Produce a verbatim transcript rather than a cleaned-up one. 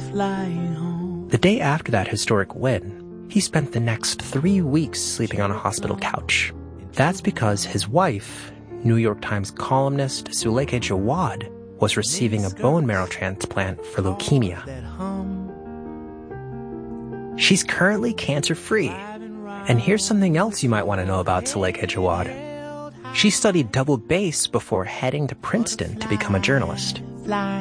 flying home. The day after that historic win, he spent the next three weeks sleeping on a hospital couch. That's because his wife, New York Times columnist Zulaikha Jawad, was receiving a bone marrow transplant for leukemia. She's currently cancer-free. And here's something else you might want to know about Zulaikha Jawad. She studied double bass before heading to Princeton to become a journalist.